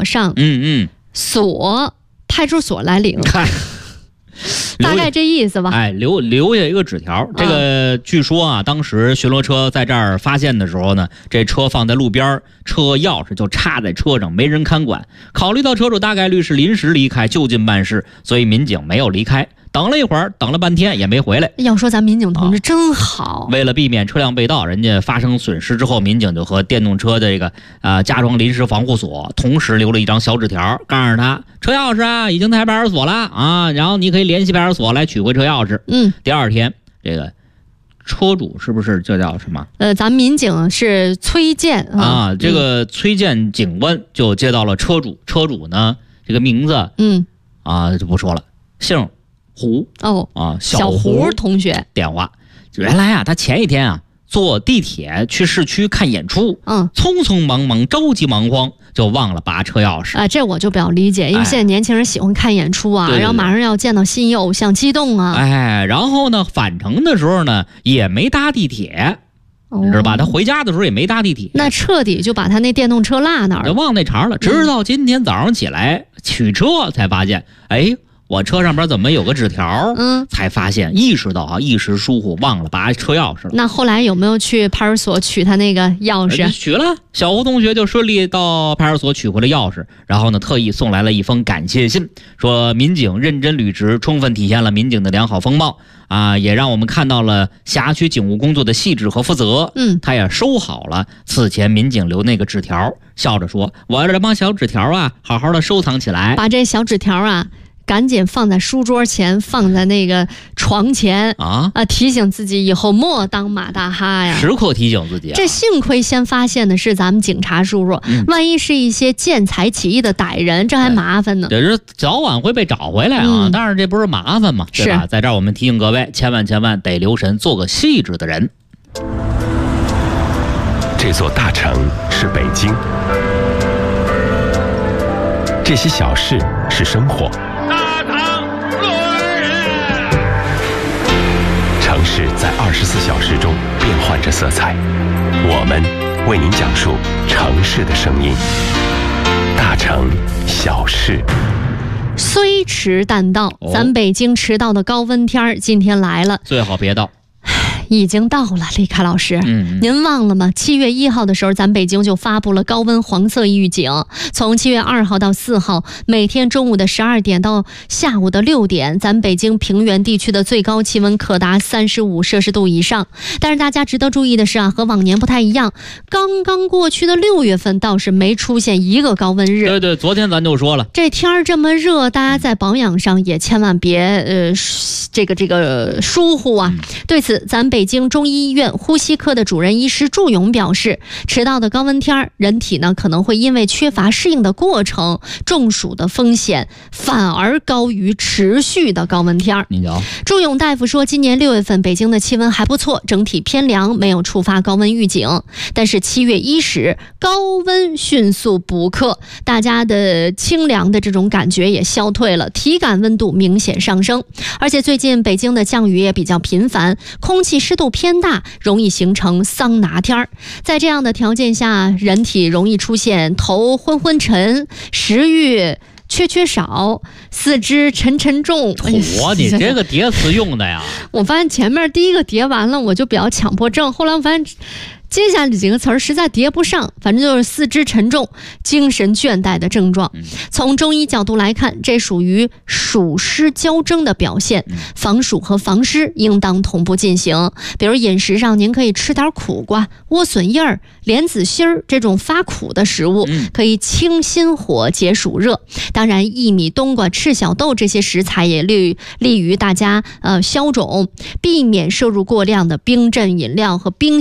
锁上，锁派出所来领。大概这意思吧。 哎，留下一个纸条。这个据说啊，当时巡逻车在这儿发现的时候呢，这车放在路边，车钥匙就插在车上，没人看管。考虑到车主大概率是临时离开就近办事，所以民警没有离开。等了一会儿，等了半天也没回来。 要说咱民警同志真好。 为了避免车辆被盗，人家发生损失之后，民警就和电动车的这个加装临时防护锁，同时留了一张小纸条，告诉他车钥匙啊已经在派出所了啊，然后你可以联系派出所来取回车钥匙。第二天这个车主是不是这叫什么？ 咱民警是崔健啊， 这个崔健警官就接到了车主，车主呢这个名字就不说了，姓胡小胡同学电话。原来啊，他前一天啊坐地铁去市区看演出，匆匆忙忙着急忙慌就忘了拔车钥匙啊。这我就比较理解，因为现在年轻人喜欢看演出啊，然后马上要见到新一偶像，激动啊。 然后呢返程的时候呢也没搭地铁，是吧？他回家的时候也没搭地铁， 那彻底就把他那电动车落那儿了， 就忘那茬了。直到今天早上起来取车才发现，我车上边怎么有个纸条？才发现意识到一时疏忽忘了拔车钥匙了。 那后来有没有去派出所取他那个钥匙？ 取了，小胡同学就顺利到派出所取回了钥匙，然后呢特意送来了一封感谢信，说民警认真履职，充分体现了民警的良好风貌啊，也让我们看到了辖区警务工作的细致和负责。他也收好了此前民警留那个纸条，笑着说：“我这帮小纸条啊，好好的收藏起来。” 把这小纸条啊赶紧放在书桌前，放在那个床前提醒自己以后莫当马大哈呀， 时刻提醒自己。 这幸亏先发现的是咱们警察叔叔，万一是一些见财起意的歹人，这还麻烦呢。 这是早晚会被找回来啊，但是这不是麻烦吗？对吧？在这儿我们提醒各位，千万得留神，做个细致的人。 这座大城是北京，这些小事是生活。城市在24小时中变换着色彩，我们为您讲述城市的声音。大城小事。 虽迟但到，咱北京迟到的高温天今天来了， 最好别到。 已经到了，李凯老师，您忘了吗？7月1号的时候，咱北京就发布了高温黄色预警。从7月2号到4号，每天中午的12点到下午的6点，咱北京平原地区的最高气温可达35摄氏度以上。但是大家值得注意的是啊，和往年不太一样，刚刚过去的6月份倒是没出现一个高温日。 对，昨天咱就说了， 这天这么热，大家在保养上也千万别这个疏忽啊。对此，咱北京中医医院呼吸科的主任医师祝勇表示，迟到的高温天，人体呢可能会因为缺乏适应的过程，中暑的风险反而高于持续的高温天。祝勇大夫说，今年6月份北京的气温还不错，整体偏凉，没有触发高温预警。但是7月1时，高温迅速补课，大家的清凉的这种感觉也消退了，体感温度明显上升。而且最近北京的降雨也比较频繁，空气湿度偏大，容易形成桑拿天儿。在这样的条件下，人体容易出现头昏沉、食欲缺少、四肢沉重。 你这个叠词用的呀？ 我发现前面第一个叠完了，我就比较强迫症，后来我发现接下来这几个词儿实在叠不上，反正就是四肢沉重、精神倦怠的症状。从中医角度来看，这属于暑湿交争的表现，防暑和防湿应当同步进行。比如饮食上，您可以吃点苦瓜、莴笋叶儿、莲子心儿这种发苦的食物，可以清心火、解暑热。当然，薏米、冬瓜、赤小豆这些食材也利于大家消肿，避免摄入过量的冰镇饮料和冰